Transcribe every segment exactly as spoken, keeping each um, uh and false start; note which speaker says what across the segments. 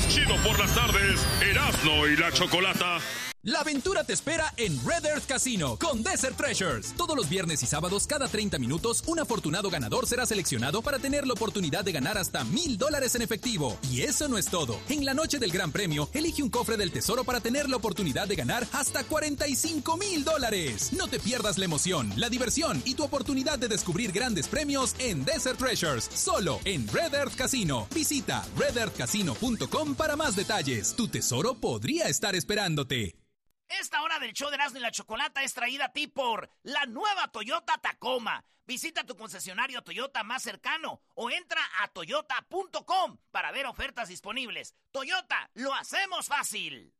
Speaker 1: más chido por las tardes, Erasmo y la Chocolata.
Speaker 2: La aventura te espera en Red Earth Casino con Desert Treasures. Todos los viernes y sábados, cada treinta minutos, un afortunado ganador será seleccionado para tener la oportunidad de ganar hasta mil dólares en efectivo. Y eso no es todo. En la noche del Gran Premio, elige un cofre del tesoro para tener la oportunidad de ganar hasta cuarenta y cinco mil dólares. No te pierdas la emoción, la diversión y tu oportunidad de descubrir grandes premios en Desert Treasures, solo en Red Earth Casino. Visita red earth casino punto com para más detalles. Tu tesoro podría estar esperándote.
Speaker 3: Esta hora del show de Erasmo y la Chocolata es traída a ti por la nueva Toyota Tacoma. Visita tu concesionario Toyota más cercano o entra a toyota punto com para ver ofertas disponibles. Toyota, lo hacemos fácil.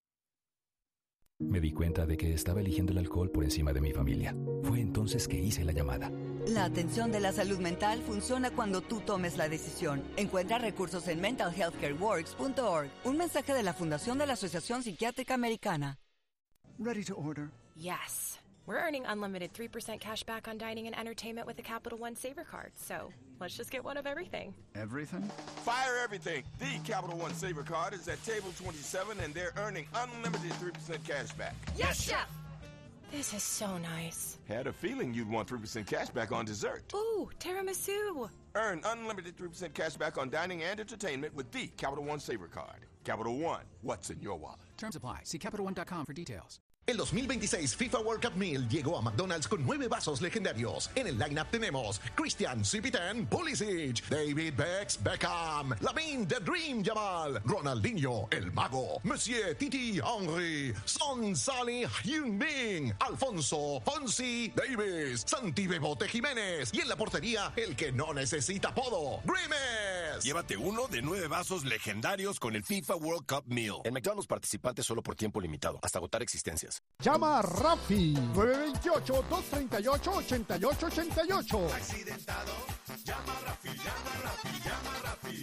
Speaker 4: Me di cuenta de que estaba eligiendo el alcohol por encima de mi familia. Fue entonces que hice la llamada.
Speaker 5: La atención de la salud mental funciona cuando tú tomes la decisión. Encuentra recursos en mental health care works punto org. Un mensaje de la Fundación de la Asociación Psiquiátrica Americana.
Speaker 6: Ready to order?
Speaker 7: Yes. We're earning unlimited three percent cash back on dining and entertainment with the Capital One Saver Card. So let's just get one of everything.
Speaker 6: Everything?
Speaker 8: Fire everything. The Capital One Saver Card is at table twenty-seven and they're earning unlimited three percent cash back.
Speaker 7: Yes, Chef! This is so nice.
Speaker 8: Had a feeling you'd want three percent cash back on dessert.
Speaker 7: Ooh, tiramisu.
Speaker 8: Earn unlimited three percent cash back on dining and entertainment with the Capital One Saver Card. Capital One, what's in your wallet?
Speaker 9: Terms apply. See capital one dot com for details.
Speaker 10: El dos mil veintiséis FIFA World Cup Meal llegó a McDonald's con nueve vasos legendarios. En el lineup tenemos Christian Cipitan Pulisic, David Bex Beckham, Lamine The Dream Yamal, Ronaldinho El Mago, Monsieur Titi Henry, Son Salih Heung-min, Alfonso Fonsi Davis, Santi Bebote Jiménez y en la portería el que no necesita apodo, Grimes.
Speaker 11: Llévate uno de nueve vasos legendarios con el FIFA World Cup Meal. En McDonald's participantes solo por tiempo limitado, hasta agotar existencias.
Speaker 12: Llama a Rafi, nueve dos ocho, dos tres ocho, ocho ocho ocho ocho.
Speaker 13: Accidentado, llama a Rafi, llama a Rafi, llama a Rafi.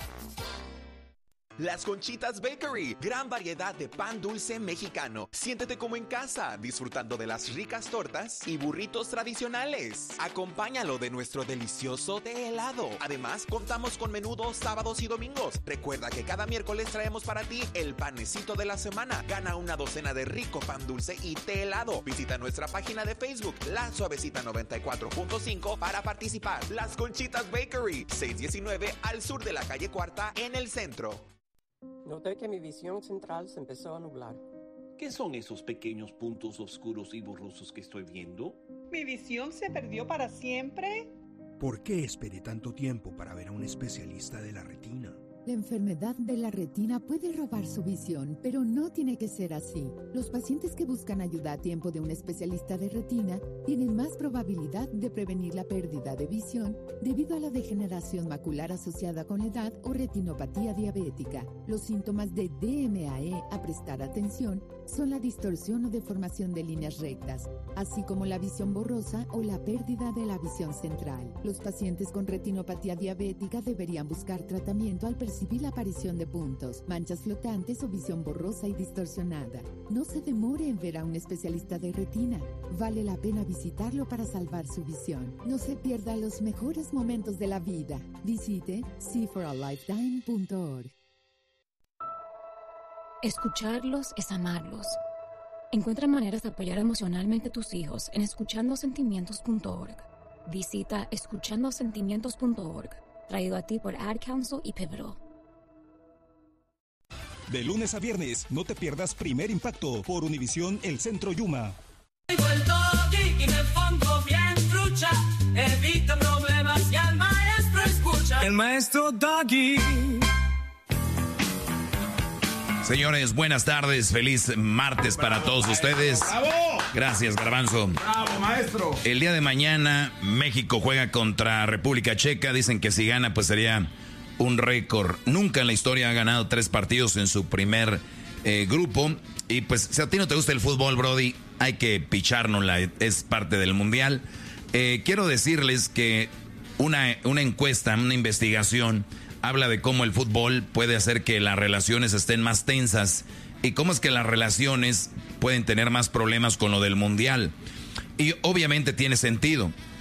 Speaker 14: Las Conchitas Bakery, gran variedad de pan dulce mexicano. Siéntete como en casa, disfrutando de las ricas tortas y burritos tradicionales. Acompáñalo de nuestro delicioso té helado. Además, contamos con menudos sábados y domingos. Recuerda que cada miércoles traemos para ti el panecito de la semana. Gana una docena de rico pan dulce y té helado. Visita nuestra página de Facebook, La Suavecita noventa y cuatro punto cinco, para participar. Las Conchitas Bakery, seiscientos diecinueve al sur de la calle Cuarta, en el centro.
Speaker 15: Noté que mi visión central se empezó a nublar.
Speaker 16: ¿Qué son esos pequeños puntos oscuros y borrosos que estoy viendo?
Speaker 17: ¿Mi visión se perdió para siempre?
Speaker 18: ¿Por qué esperé tanto tiempo para ver a un especialista de la retina?
Speaker 19: La enfermedad de la retina puede robar su visión, pero no tiene que ser así. Los pacientes que buscan ayuda a tiempo de un especialista de retina tienen más probabilidad de prevenir la pérdida de visión debido a la degeneración macular asociada con la edad o retinopatía diabética. Los síntomas de D M A E a prestar atención son la distorsión o deformación de líneas rectas, así como la visión borrosa o la pérdida de la visión central. Los pacientes con retinopatía diabética deberían buscar tratamiento al percibir la aparición de puntos, manchas flotantes o visión borrosa y distorsionada. No se demore en ver a un especialista de retina. Vale la pena visitarlo para salvar su visión. No se pierda los mejores momentos de la vida. Visite see for a lifetime punto org.
Speaker 20: Escucharlos es amarlos. Encuentra maneras de apoyar emocionalmente a tus hijos en escuchando sentimientos punto org. Visita escuchando sentimientos punto org. Traído a ti por Ad Council y Pivotal.
Speaker 21: De lunes a viernes, no te pierdas Primer Impacto por Univisión El Centro Yuma.
Speaker 13: Y me pongo bien trucha, evito problemas y al maestro escucha.
Speaker 22: El maestro Doggy.
Speaker 23: Señores, buenas tardes, feliz martes para todos ustedes.
Speaker 24: ¡Bravo!
Speaker 23: Gracias, Garbanzo.
Speaker 24: ¡Bravo, maestro!
Speaker 23: El día de mañana México juega contra República Checa. Dicen que si gana, pues sería un récord. Nunca en la historia ha ganado tres partidos en su primer eh, grupo. Y pues si a ti no te gusta el fútbol, Brody, hay que pichárnosla, es parte del mundial. Eh, quiero decirles que una, una encuesta, una investigación, habla de cómo el fútbol puede hacer que las relaciones estén más tensas y cómo es que las relaciones pueden tener más problemas con lo del mundial. Y obviamente tiene sentido.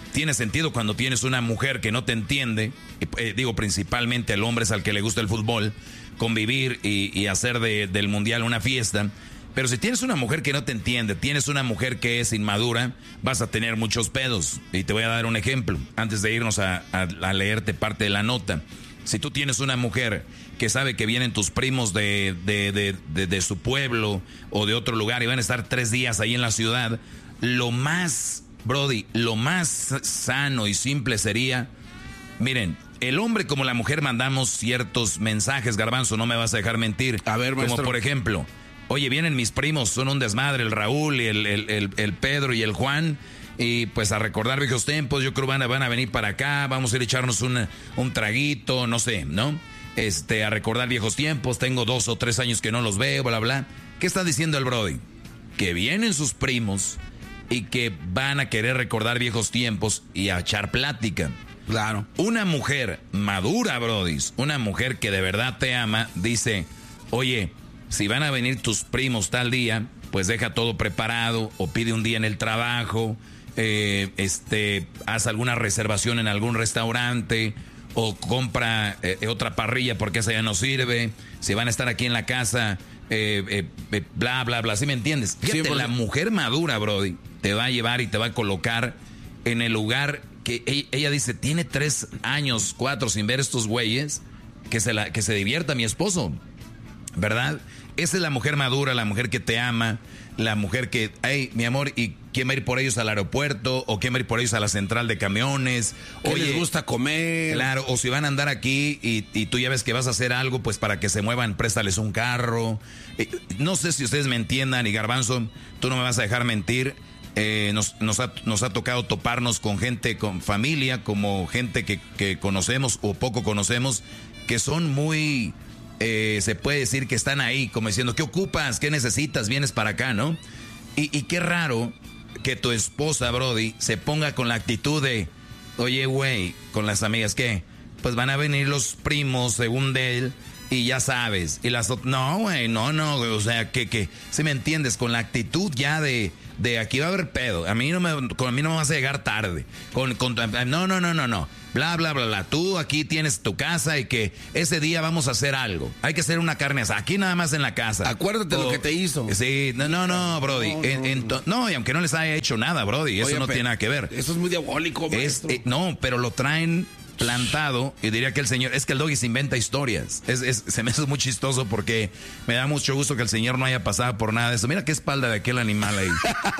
Speaker 23: tiene sentido cuando tienes una mujer que no te entiende, eh, digo principalmente el hombre es al que le gusta el fútbol, convivir y, y hacer de, del mundial una fiesta. Pero si tienes una mujer que no te entiende, tienes una mujer que es inmadura, vas a tener muchos pedos. Y te voy a dar un ejemplo, antes de irnos a, a, a leerte parte de la nota. Si tú tienes una mujer que sabe que vienen tus primos de, de, de, de, de su pueblo o de otro lugar y van a estar tres días ahí en la ciudad, lo más, Brody, lo más sano y simple sería, miren, el hombre como la mujer mandamos ciertos mensajes, Garbanzo, no me vas a dejar mentir.
Speaker 1: A ver, maestro.
Speaker 23: Como por ejemplo, oye, vienen mis primos, son un desmadre, el Raúl y el, el, el, el Pedro y el Juan, y pues a recordar viejos tiempos, yo creo van a, van a venir para acá, vamos a ir a echarnos un, un traguito, no sé, ¿no? Este, a recordar viejos tiempos, tengo dos o tres años que no los veo, bla, bla. ¿Qué está diciendo el Brody? Que vienen sus primos y que van a querer recordar viejos tiempos y a echar plática.
Speaker 1: Claro.
Speaker 23: Una mujer madura, Brody, una mujer que de verdad te ama, dice, oye, si van a venir tus primos tal día, pues deja todo preparado o pide un día en el trabajo, eh, este, haz alguna reservación en algún restaurante o compra eh, otra parrilla porque esa ya no sirve. Si van a estar aquí en la casa, eh, eh, eh, bla, bla, bla. ¿Sí me entiendes? Fíjate, sí, la mujer madura, Brody, te va a llevar y te va a colocar en el lugar que ella, ella dice, tiene tres años, cuatro sin ver estos güeyes, que se, la, que se divierta mi esposo, ¿verdad? Esa es la mujer madura, la mujer que te ama, la mujer que, hey, mi amor, ¿y quién va a ir por ellos al aeropuerto? ¿O quién va a ir por ellos a la central de camiones?
Speaker 1: ¿Qué les gusta comer?
Speaker 23: Claro, o si van a andar aquí y, y tú ya ves que vas a hacer algo, pues para que se muevan, préstales un carro. Eh, no sé si ustedes me entiendan, y Garbanzo, tú no me vas a dejar mentir. Eh, nos, nos, ha, nos ha tocado toparnos con gente, con familia, como gente que, que conocemos o poco conocemos, que son muy... Eh, se puede decir que están ahí, como diciendo, ¿qué ocupas? ¿Qué necesitas? Vienes para acá, ¿no? Y, y qué raro que tu esposa, Brody, se ponga con la actitud de, oye, güey, con las amigas, ¿qué? Pues van a venir los primos, según de él, y ya sabes. Y las no, güey, no, no, güey, o sea, que, que, si me entiendes, con la actitud ya de, de aquí va a haber pedo. A mí no me, con a mí no me vas a llegar tarde. Con, con, no, no, no, no, no. Bla, bla, bla, bla. Tú aquí tienes tu casa y que ese día vamos a hacer algo. Hay que hacer una carne asada. Aquí nada más en la casa.
Speaker 1: Acuérdate o, lo que te hizo.
Speaker 23: Sí, no, no, no, Brody. No, en, en to, no, y aunque no les haya hecho nada, Brody, eso Oye, no tiene nada que ver.
Speaker 1: Eso es muy diabólico,
Speaker 23: es, eh, No, pero lo traen plantado y diría que el señor, es que el Doggy se inventa historias. Es, es, se me hace muy chistoso porque me da mucho gusto que el señor no haya pasado por nada de eso. Mira qué espalda de aquel animal ahí.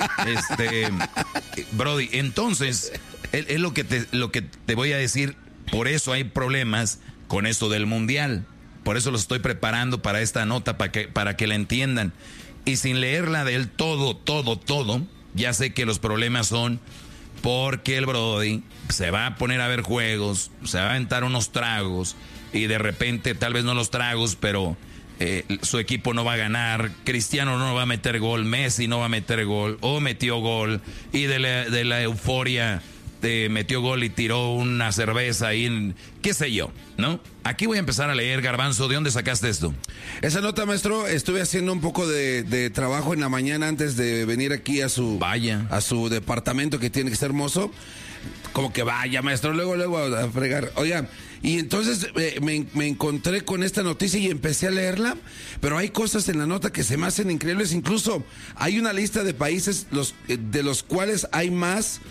Speaker 23: este, Brody, entonces, es, es lo que te, lo que te voy a decir. Por eso hay problemas con esto del mundial. Por eso los estoy preparando para esta nota, para que, para que la entiendan. Y sin leerla del todo, todo, todo, ya sé que los problemas son porque el Brody se va a poner a ver juegos, se va a aventar unos tragos y de repente, tal vez no los tragos, pero eh, su equipo no va a ganar, Cristiano no va a meter gol, Messi no va a meter gol, o metió gol, y de la, de la euforia te metió gol y tiró una cerveza ahí, en, qué sé yo, ¿no? Aquí voy a empezar a leer, Garbanzo, ¿de dónde sacaste esto?
Speaker 1: Esa nota, maestro, estuve haciendo un poco de, de trabajo en la mañana antes de venir aquí a su...
Speaker 23: Vaya.
Speaker 1: A su departamento que tiene que ser hermoso. Como que vaya, maestro, luego, luego a fregar. Oiga, y entonces eh, me, me encontré con esta noticia y empecé a leerla, pero hay cosas en la nota que se me hacen increíbles. Incluso hay una lista de países los, de los cuales hay más,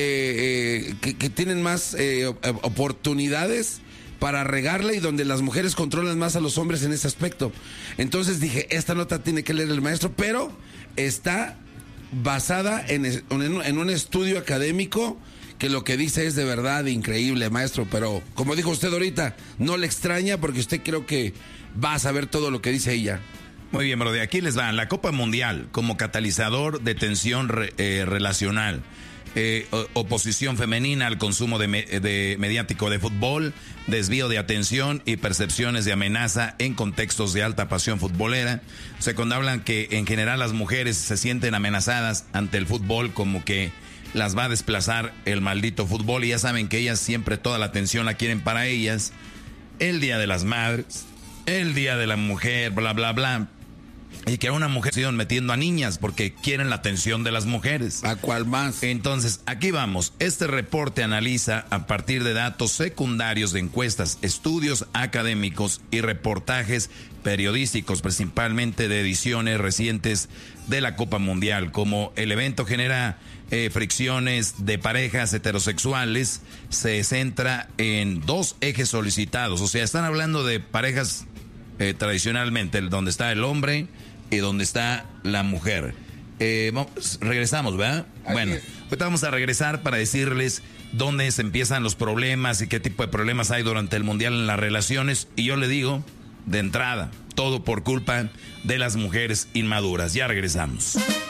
Speaker 1: eh, eh, que, que tienen más eh, oportunidades para regarla y donde las mujeres controlan más a los hombres en ese aspecto. Entonces dije, esta nota tiene que leer el maestro, pero está basada en, en, en un estudio académico que lo que dice es de verdad increíble, maestro, pero como dijo usted ahorita, no le extraña porque usted creo que va a saber todo lo que dice ella.
Speaker 23: Muy bien, bro, de aquí les va. La Copa Mundial como catalizador de tensión re, eh, relacional, eh, oposición femenina al consumo de, me, de mediático de fútbol, desvío de atención y percepciones de amenaza en contextos de alta pasión futbolera. O sea, cuando hablan que en general las mujeres se sienten amenazadas ante el fútbol, como que las va a desplazar el maldito fútbol, y ya saben que ellas siempre toda la atención la quieren para ellas. El Día de las Madres, el Día de la Mujer, bla, bla, bla. y que a una mujer se iban metiendo a niñas porque quieren la atención de las mujeres.
Speaker 1: ¿A cuál más?
Speaker 23: Entonces, aquí vamos. Este reporte analiza a partir de datos secundarios de encuestas, estudios académicos y reportajes periodísticos, principalmente de ediciones recientes de la Copa Mundial. Como el evento genera eh, fricciones de parejas heterosexuales, se centra en dos ejes solicitados. O sea, están hablando de parejas eh, tradicionalmente, donde está el hombre y donde está la mujer. Eh, vamos, regresamos, ¿verdad? Aquí bueno, es. Ahorita vamos a regresar para decirles dónde se empiezan los problemas y qué tipo de problemas hay durante el Mundial en las relaciones. Y yo le digo, de entrada, todo por culpa de las mujeres inmaduras. Ya regresamos.